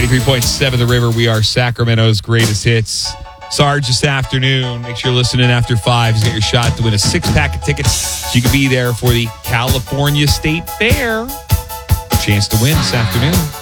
93.7 The River. We are Sacramento's greatest hits. Sarge this afternoon. Make sure you're listening after 5. He's got your shot to win a 6-pack of tickets so you can be there for the California State Fair. Chance to win this afternoon.